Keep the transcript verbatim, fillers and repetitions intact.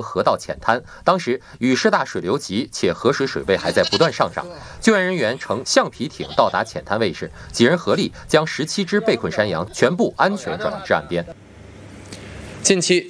河道浅滩，当时雨势大，水流急，且河水水位还在不断上涨。救援人员乘橡皮艇到达浅滩位时，几人合力将十七只被困山羊全部安全转移至岸边。近期。